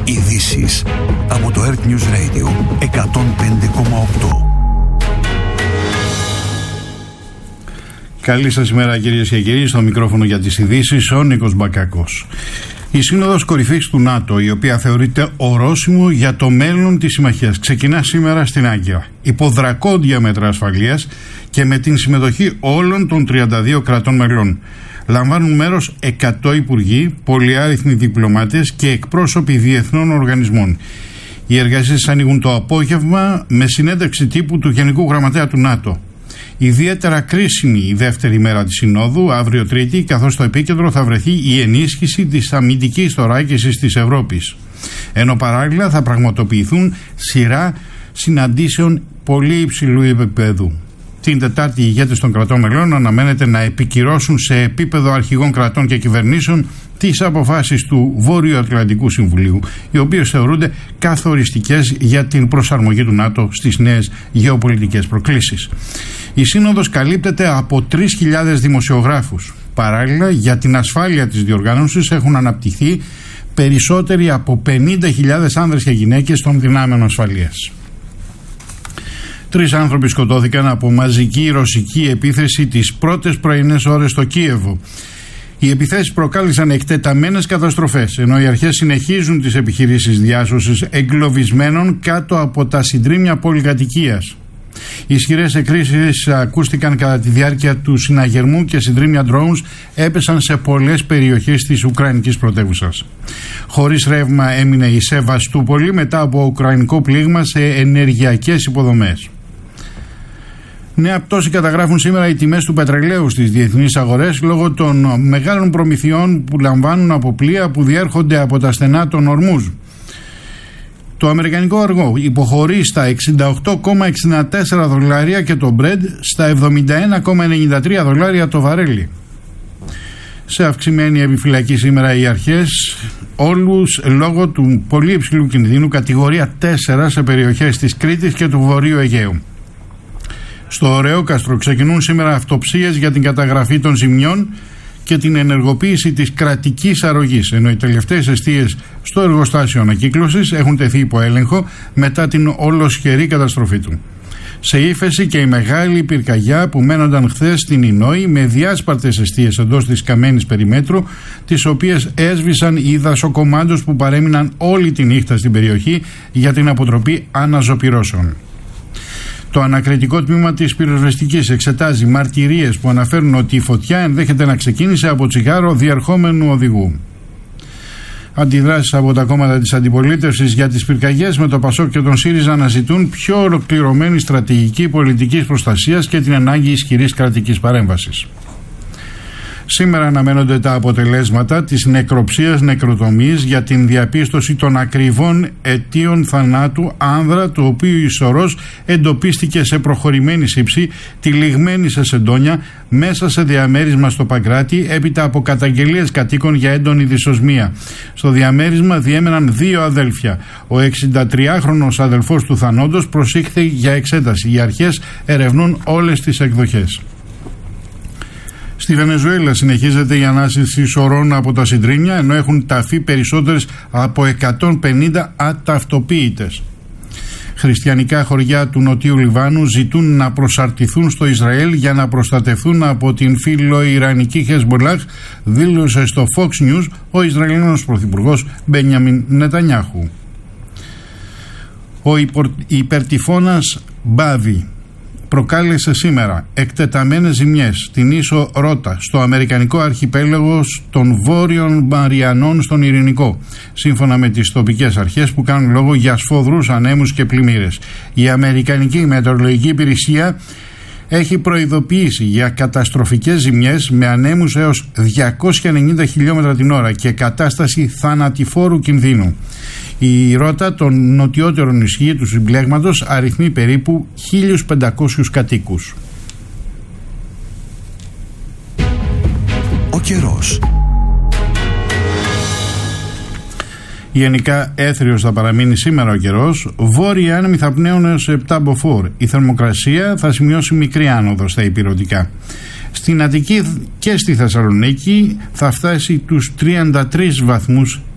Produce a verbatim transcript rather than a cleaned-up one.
Ειδήσεις από το Earth News Radio εκατόν πέντε κόμμα οκτώ. Καλή σας ημέρα κυρίες και κύριοι, στο μικρόφωνο για τις ειδήσεις ο Νίκος Μπακάκος. Η Σύνοδος Κορυφής του ΝΑΤΟ, η οποία θεωρείται ορόσημο για το μέλλον της συμμαχίας, ξεκινά σήμερα στην Άγκυρα, υπό δρακόντια μέτρα ασφαλείας και με την συμμετοχή όλων των τριάντα δύο κρατών μελών. Λαμβάνουν μέρος εκατό υπουργοί, πολυάριθμοι διπλωμάτες και εκπρόσωποι διεθνών οργανισμών. Οι εργασίες ανοίγουν το απόγευμα με συνέντευξη τύπου του Γενικού Γραμματέα του ΝΑΤΟ. Ιδιαίτερα κρίσιμη η δεύτερη μέρα της Συνόδου, αύριο Τρίτη, καθώς στο επίκεντρο θα βρεθεί η ενίσχυση της αμυντικής θωράκισης της Ευρώπης. Ενώ παράλληλα θα πραγματοποιηθούν σειρά συναντήσεων πολύ υψηλού επίπεδου. Την Τετάρτη οι ηγέτες των κρατών μελών αναμένεται να επικυρώσουν σε επίπεδο αρχηγών κρατών και κυβερνήσεων τις αποφάσεις του Βόρειο Ατλαντικού Συμβουλίου, οι οποίες θεωρούνται καθοριστικές για την προσαρμογή του ΝΑΤΟ στις νέες γεωπολιτικές προκλήσεις. Η Σύνοδος καλύπτεται από τρεις χιλιάδες δημοσιογράφους. Παράλληλα, για την ασφάλεια της διοργάνωσης έχουν αναπτυχθεί περισσότεροι από πενήντα χιλιάδες άνδρες και γυναίκες των δυνάμεων ασφαλείας. Τρεις άνθρωποι σκοτώθηκαν από μαζική ρωσική επίθεση τις πρώτες πρωινές ώρες στο Κίεβο. Οι επιθέσεις προκάλεσαν εκτεταμένες καταστροφές, ενώ οι αρχές συνεχίζουν τις επιχειρήσεις διάσωσης εγκλωβισμένων κάτω από τα συντρίμμια πολυκατοικίας. Οι ισχυρές εκρήσεις ακούστηκαν κατά τη διάρκεια του συναγερμού και συντρίμμια drones έπεσαν σε πολλές περιοχές της Ουκρανικής πρωτεύουσας. Χωρίς ρεύμα έμεινε η Σεβαστούπολη μετά από ουκρανικό πλήγμα σε ενεργειακές υποδομές. Νέα πτώση καταγράφουν σήμερα οι τιμές του πετρελαίου στις διεθνείς αγορές λόγω των μεγάλων προμηθειών που λαμβάνουν από πλοία που διέρχονται από τα στενά των Ορμούζ. Το αμερικανικό αργό υποχωρεί στα εξήντα οκτώ κόμμα εξήντα τέσσερα δολάρια και το Brent στα εβδομήντα ένα κόμμα ενενήντα τρία δολάρια το βαρέλι. Σε αυξημένη επιφυλακή σήμερα οι αρχές, όλους λόγω του πολύ υψηλού κινδύνου κατηγορία τέσσερα σε περιοχές της Κρήτης και του Βορείου Αιγαίου. Στο Ωρεόκαστρο ξεκινούν σήμερα αυτοψίες για την καταγραφή των ζημιών και την ενεργοποίηση της κρατικής αρρωγής, ενώ οι τελευταίες εστίες στο εργοστάσιο ανακύκλωσης έχουν τεθεί υπό έλεγχο μετά την ολοσχερή καταστροφή του. Σε ύφεση και η μεγάλη πυρκαγιά που μένονταν χθες στην Ινόη με διάσπαρτες εστίες εντός της καμένης περιμέτρου, τις οποίες έσβησαν οι δασοκομάντος που παρέμειναν όλη τη νύχτα στην περιοχή για την αποτροπή αναζωπυρώσεων. Το ανακριτικό τμήμα της πυροσβεστικής εξετάζει μαρτυρίες που αναφέρουν ότι η φωτιά ενδέχεται να ξεκίνησε από τσιγάρο διερχόμενου οδηγού. Αντιδράσεις από τα κόμματα της αντιπολίτευσης για τις πυρκαγιές με το Πασόκ και τον ΣΥΡΙΖΑ αναζητούν πιο ολοκληρωμένη στρατηγική πολιτικής προστασίας και την ανάγκη ισχυρής κρατικής παρέμβασης. Σήμερα αναμένονται τα αποτελέσματα της νεκροψίας νεκροτομής για την διαπίστωση των ακριβών αιτίων θανάτου άνδρα, το οποίο η σωρός εντοπίστηκε σε προχωρημένη σύψη, τυλιγμένη σε σεντόνια, μέσα σε διαμέρισμα στο Παγκράτη, έπειτα από καταγγελίες κατοίκων για έντονη δυσοσμία. Στο διαμέρισμα διέμεναν δύο αδέλφια. Ο εξηντατριάχρονος αδελφός του θανόντος προσήχθη για εξέταση. Οι αρχές ερευνούν όλες τις εκδοχές. Στη Βενεζουέλα συνεχίζεται η ανάσυρση σωρών από τα συντρίμμια, ενώ έχουν ταφεί περισσότερες από εκατόν πενήντα αταυτοποίητες. Χριστιανικά χωριά του Νοτιού Λιβάνου ζητούν να προσαρτηθούν στο Ισραήλ για να προστατευτούν από την φιλοϊρανική Χεσμολάχ, δήλωσε στο Fox News ο Ισραηλινός Πρωθυπουργός Μπένιαμιν Νετανιάχου. Ο υπερτυφώνας Μπάβι προκάλεσε σήμερα εκτεταμένες ζημιές στην ίσο Ρώτα, στο αμερικανικό αρχιπέλαγο των Βόρειων Μαριανών στον Ειρηνικό, σύμφωνα με τις τοπικές αρχές που κάνουν λόγο για σφοδρούς ανέμους και πλημμύρες. Η Αμερικανική Μετεωρολογική Υπηρεσία έχει προειδοποιήσει για καταστροφικές ζημιές με ανέμους έως διακόσια ενενήντα χιλιόμετρα την ώρα και κατάσταση θανατηφόρου κινδύνου. Η Ρώτα των νοτιότερων νησιών του συμπλέγματος αριθμεί περίπου χίλιους πεντακόσιους κατοίκους. Ο καιρός. Γενικά έθριος θα παραμείνει σήμερα ο καιρός. Βόρειοι άνεμοι θα πνέουν έως επτά μποφόρ. Η θερμοκρασία θα σημειώσει μικρή άνοδο στα ηπειρωτικά. Στην Αττική και στη Θεσσαλονίκη θα φτάσει τους τριάντα τρεις βαθμούς